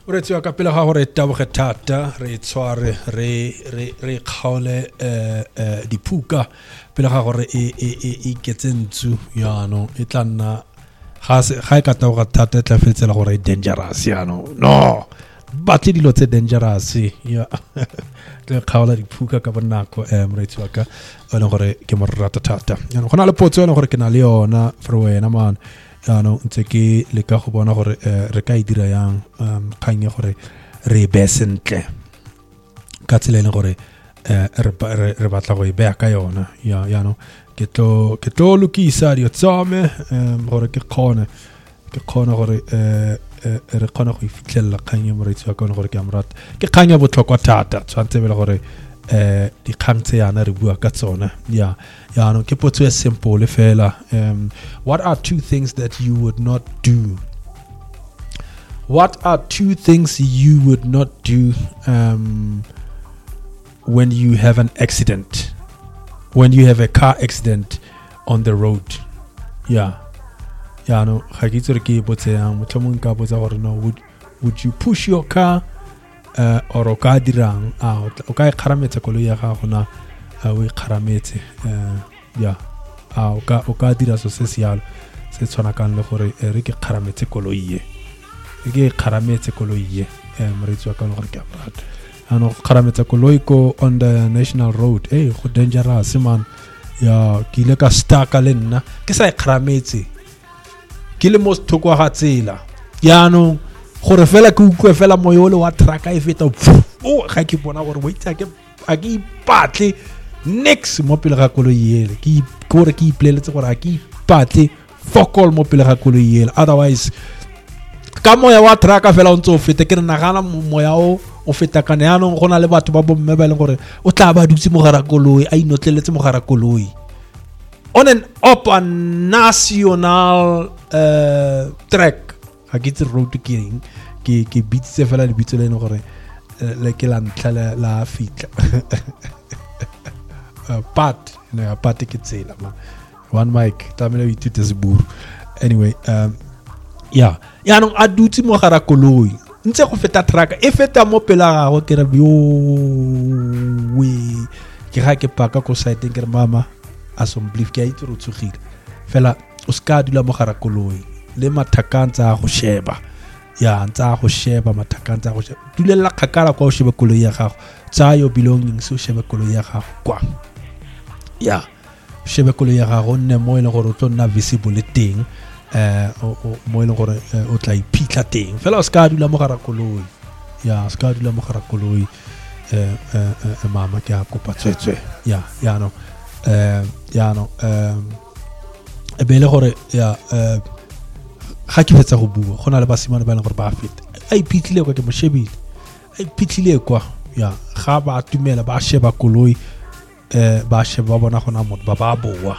Re tswa ka pele ga gore taboge thata re tshware re kgaole diphuka pele ga gore e iketsentsu yano e tla nna ga e ka taboga thata e tla feletsela gore e dangerous yano no batle dilo tse dangerous ya le kgaola diphuka ka bonako moretsi wa ka o leng gore ke mo rata thata yano go na le potso e leng gore ke na le yona for wena man yano ntse ke le ka go bona gore re ka e dira yang kgang gore re be sentle ka tsela e leng gore re batla go e beya ka yona yano ke tlo lokisa dio tsame gore ke kgone gore re kgona go ifitlhella kgang ya moretsi wa ka gore ke amrata ke kgang ya botlhokwa thata tshwantse bele gore dikgang tse yana re bua ka tsona no ke potso e simple fela what are two things that you would not do when you have an accident, when you have a car accident on the road? No ga ke tsere ke botse yang motlhomong ka botsa gore no would you push your car or o ka dirang o ka ikgarametse koloi ya gago na o ikgarametse o ka dira so se sialo se tshwana kang le gore re ke kgarametse koloi ye moretsi wa ka le gore ke a brata ano kgarametsa koloi ko on the national road go dangerous man ke ile ka stuck le nna ke sa ikgarametse ke le most thoko ga tsela yaanong gore fela ke utlwe fela moyole wa truck e feta ga ke bona gore wait a ke ipatle next mo pele ga koloi ele ke gore ke ipoleletse gore a ke ipatle fokol mo pele ga koloi ele otherwise ka moya wa truck fela o ntse o feta ke re nagana moya o feta kana yaanong go na le batho ba bomme ba leng gore o tla ba dutse mo gara koloi a inotleletse mo gara koloi on an up a national track ga ke tse road king ke bitsitse fela le bitso le ene gore le ke la ntla la fitla pat ke tsela man one mic tamele o itute seburu anyway yaanong a dutse mo gara koloi ntse go feta truck e feta mo pela gago ke re ke ga ke paka ko site ke re mama a some belief ke a itse re tsogile fela o ska dula mo gara koloi le mathakantsa go sheba ntsa go sheba mathakantsa go sheba dulela khakala kwa o shebe koloi ya gago tsa yo belongings o shebe koloi ya gago kwa shebe koloi ya gago nne mo ile gore o tlo nna visible teng mo ile gore o tla iphitlha teng fela o ska dula mo gara koloi ska dula mo gara koloi mama ke a kopa tswetswe no e bele gore ga ke fetsa go bua go na le basimane ba leng gore ba feta a iphitlhile kwa ke mo shebile a iphitlhile kwa ga ba tumela ba sheba koloi ba sheba bona gona motho ba boa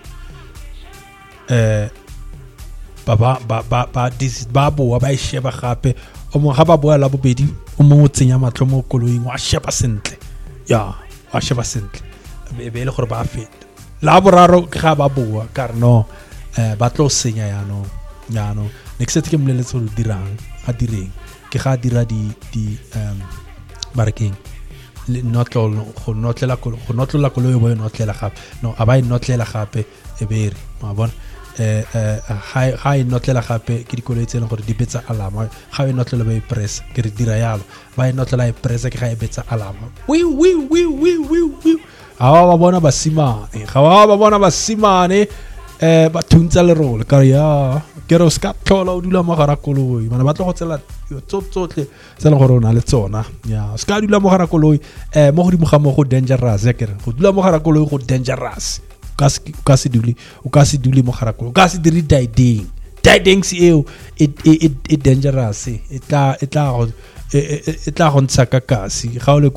ba boa ba sheba gape o mongwe ga ba boa la bobedi o mongwe o tsenya matlho mo koloing wa sheba sentle wa sheba sentle e be le gore ba feta la boraro ke ga ba boa ka re no ba tlo senya yaanong ne ke setse ke mmoleletse go dirang a direng ke ga dira di barekeng go notlela koloi bo e notlela gape no a ba e notlela gape e bere ma bona ga e notlela gape ke dikoloi tse leng gore di betsa alama ga e notlela ba e press ke re dira yalo ba e notlela e press ke ga e betsa alama ga ba bona basimane ba thuntsa lerole ka ke re o ska tlhola o dula mo gara koloi mana ba tlo go tsela tsotlhe tse leng gore o na le tsona o ska dula mo gara koloi mo godimo ga mo go dangerous ke re go dula mo gara koloi go dangerous o ka se dule mo gara koloi o ka se dire diding se eo e dangerous e tla go ntsha ka kasi ga o le